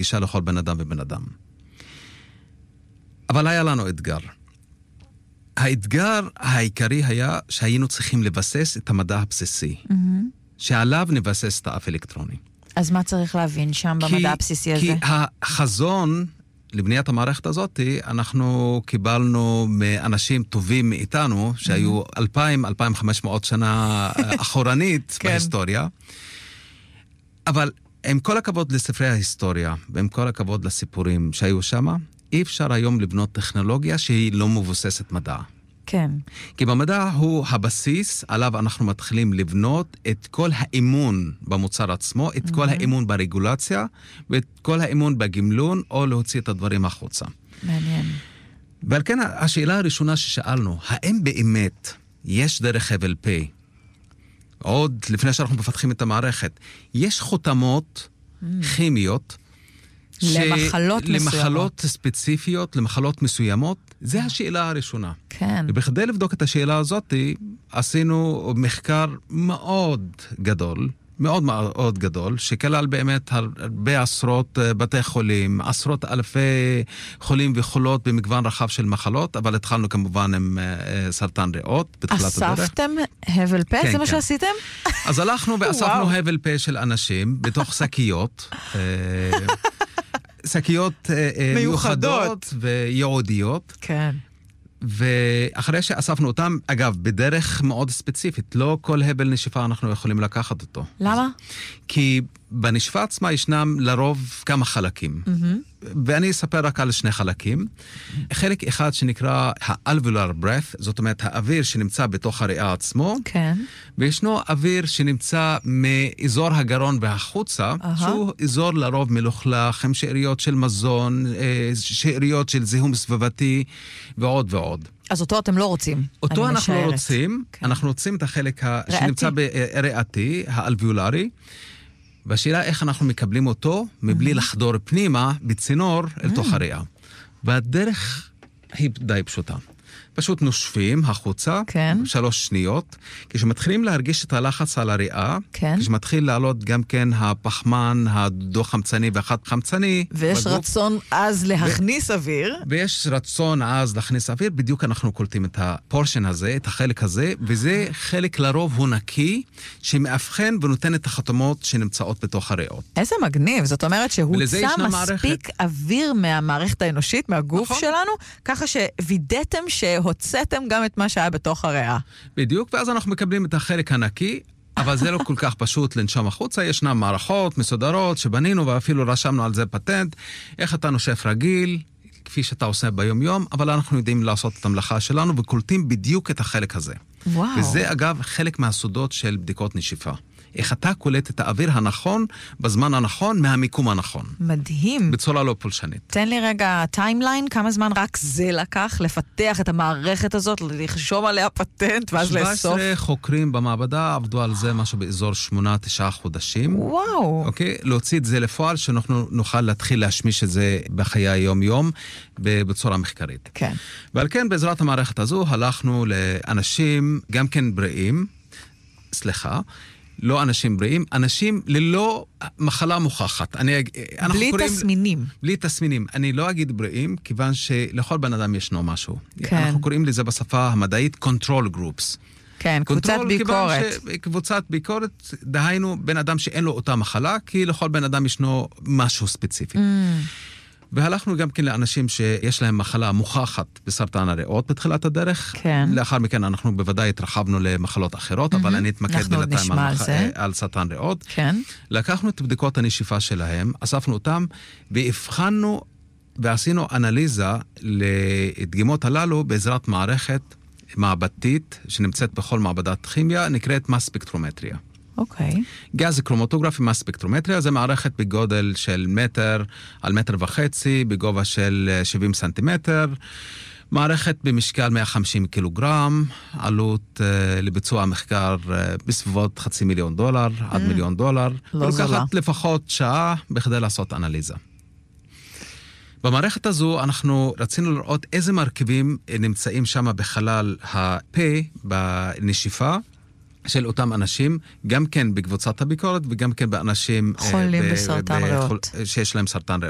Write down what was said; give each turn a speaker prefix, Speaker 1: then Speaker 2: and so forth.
Speaker 1: נגישה לכל בן אדם ובן אדם. אבל היה לנו אתגר. האתגר העיקרי היה שהיינו צריכים לבסס את המדע הבסיסי, שעליו נבסס את האף אלקטרוני.
Speaker 2: אז מה צריך להבין שם במדע הבסיסי הזה?
Speaker 1: כי החזון לבניית המערכת הזאת, אנחנו קיבלנו מאנשים טובים מאיתנו, שהיו 2,000-2,500 שנה אחורנית בהיסטוריה, אבל עם כל הכבוד לספרי ההיסטוריה, ועם כל הכבוד לסיפורים שהיו שם, אי אפשר היום לבנות טכנולוגיה שהיא לא מבוססת מדע.
Speaker 2: כן.
Speaker 1: כי במדע הוא הבסיס עליו אנחנו מתחילים לבנות את כל האמון במוצר עצמו, את כל האמון ברגולציה, ואת כל האמון בגמלון, או להוציא את הדברים החוצה.
Speaker 2: מעניין.
Speaker 1: ועל כן השאלה הראשונה ששאלנו, האם באמת יש דרך הבל פה, עוד לפני שאנחנו מפתחים את המערכת, יש חותמות כימיות, למחלות ספציפיות, למחלות מסוימות, זה השאלה הראשונה.
Speaker 2: כן.
Speaker 1: ובכדי לבדוק את השאלה הזאת, עשינו מחקר מאוד גדול, מאוד מאוד גדול, שכלל באמת הרבה עשרות בתי חולים, עשרות אלפי חולים וחולות במגוון רחב של מחלות, אבל התחלנו כמובן עם סרטן ריאות בתחילת הדרך.
Speaker 2: אספתם הבל פה?
Speaker 1: כן,
Speaker 2: זה מה שעשיתם?
Speaker 1: אז הלכנו ואספנו הבל פה של אנשים בתוך שקיות, שקיות מיוחדות וייעודיות.
Speaker 2: כן.
Speaker 1: ואחרי שאספנו אותם, אגב, בדרך מאוד ספציפית, לא כל הבל נשיפה אנחנו יכולים לקחת אותו.
Speaker 2: למה?
Speaker 1: כי בנשיפה עצמה ישנם לרוב כמה חלקים. ואני אספר רק על שני חלקים. חלק אחד שנקרא ה-alveolar breath, זאת אומרת האוויר שנמצא בתוך הריאה עצמו.
Speaker 2: כן.
Speaker 1: וישנו אוויר שנמצא מאזור הגרון והחוצה, שהוא אזור לרוב מלוכלך, עם שאריות של מזון, שאריות של זיהום סביבתי ועוד ועוד.
Speaker 2: אז אותו אתם לא רוצים.
Speaker 1: אותו אנחנו לא רוצים, אנחנו רוצים את החלק שנמצא בריאתי, האלביולרי, והשאלה איך אנחנו מקבלים אותו מבלי לחדור פנימה בצינור אל תוך הריאה. והדרך היא די פשוטה. פשוט נושפים החוצה, 3 שניות, כשמתחילים להרגיש את הלחץ על הריאה, כשמתחיל לעלות גם כן הפחמן, הדו-חמצני והחד-חמצני.
Speaker 2: ויש רצון אז להכניס אוויר.
Speaker 1: ויש רצון אז להכניס אוויר, בדיוק אנחנו קולטים את הפורשן הזה, את החלק הזה, וזה חלק לרוב הוא נקי, שמאבחן ונותן את החתומות שנמצאות בתוך הריאות.
Speaker 2: איזה מגניב, זאת אומרת שהוצא מספיק אוויר מהמערכת האנושית, מהגוף שלנו, ככה שווידאתם הוצאתם גם את מה שהיה בתוך הריאה.
Speaker 1: בדיוק, ואז אנחנו מקבלים את החלק הנקי, אבל זה לא כל כך פשוט לנשום החוצה. ישנם מערכות מסודרות שבנינו, ואפילו רשמנו על זה פטנט, איך אתה נושף רגיל, כפי שאתה עושה ביום יום, אבל אנחנו יודעים לעשות את המלאכה שלנו, וקולטים בדיוק את החלק הזה.
Speaker 2: וואו.
Speaker 1: וזה אגב חלק מהסודות של בדיקות נשיפה. איך אתה קולט את האוויר הנכון, בזמן הנכון, מהמיקום הנכון.
Speaker 2: מדהים.
Speaker 1: בצורה לא פולשנית.
Speaker 2: תן לי רגע טיימליין, כמה זמן רק זה לקח לפתח את המערכת הזאת, לחשוב עליה פטנט, ואז לאסוף.
Speaker 1: 17 חוקרים במעבדה עבדו על זה משהו באזור 8-9 חודשים.
Speaker 2: וואו.
Speaker 1: אוקיי? להוציא את זה לפועל, שאנחנו נוכל להתחיל להשמיש את זה בחיי היום-יום, בצורה מחקרית.
Speaker 2: כן.
Speaker 1: ועל כן, בעזרת המערכת הזו, הלכנו לאנשים, גם כן בריאים, לא אנשים בריאים, אנשים ללא מחלה מוכחת.
Speaker 2: בלי תסמינים.
Speaker 1: בלי תסמינים. אני לא אגיד בריאים, כיוון שלכל בן אדם ישנו משהו.
Speaker 2: כן.
Speaker 1: אנחנו קוראים לזה בשפה המדעית control groups.
Speaker 2: כן, קבוצת ביקורת.
Speaker 1: קבוצת ביקורת, דהיינו בן אדם שאין לו אותה מחלה, כי לכל בן אדם ישנו משהו ספציפי. והלכנו גם כן לאנשים שיש להם מחלה מוכחת בסרטן הריאות בתחילת הדרך.
Speaker 2: כן.
Speaker 1: לאחר מכן אנחנו בוודאי התרחבנו למחלות אחרות, אבל אני אתמקד בינתיים על סרטן ריאות.
Speaker 2: כן.
Speaker 1: לקחנו את בדיקות הנשיפה שלהם, אספנו אותם, והבחנו ועשינו אנליזה לדגימות הללו בעזרת מערכת מעבדתית שנמצאת בכל מעבדת כימיה, נקראת מס ספקטרומטריה.
Speaker 2: אוקיי.
Speaker 1: גז קרומטוגרפי, מס ספקטרומטריה, זה מערכת בגודל של 1 על 1.5 מטר, בגובה של 70 סנטימטר, מערכת במשקל 150 קילוגרם, עלות לביצוע המחקר בסביבות $500,000 עד $1,000,000.
Speaker 2: לא זולה.
Speaker 1: ולוקחת לפחות שעה בכדי לעשות אנליזה. במערכת הזו אנחנו רצינו לראות איזה מרכיבים נמצאים שם בחלל הפה, בנשיפה, של אותם אנשים, גם כן בקבוצת הביקורת, וגם כן באנשים
Speaker 2: חולים בסרטן ריאות.
Speaker 1: שיש להם סרטן